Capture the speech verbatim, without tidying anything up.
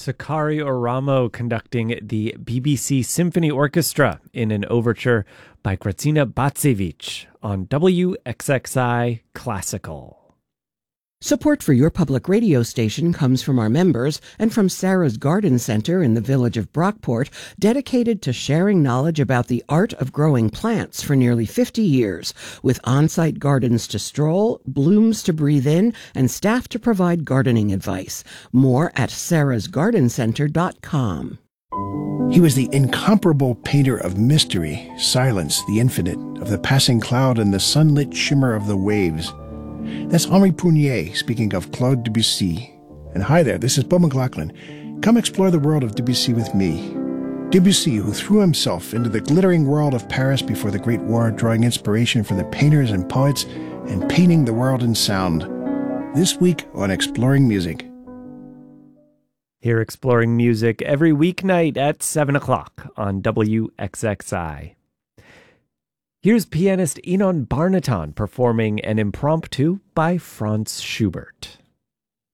Sakari Oramo conducting the B B C Symphony Orchestra in an overture by Grazina Batsevich on W X X I Classical. Support for your public radio station comes from our members and from Sarah's Garden Center in the village of Brockport, dedicated to sharing knowledge about the art of growing plants for nearly fifty years, with on-site gardens to stroll, blooms to breathe in, and staff to provide gardening advice. More at sarahs garden center dot com. He was the incomparable painter of mystery, silence, the infinite, of the passing cloud and the sunlit shimmer of the waves. That's Henri Prunier speaking of Claude Debussy. And hi there, this is Beau McLaughlin. Come explore the world of Debussy with me. Debussy, who threw himself into the glittering world of Paris before the Great War, drawing inspiration from the painters and poets and painting the world in sound. This week on Exploring Music. Here Exploring Music every weeknight at seven o'clock on W X X I. Here's pianist Enon Barnaton performing an impromptu by Franz Schubert.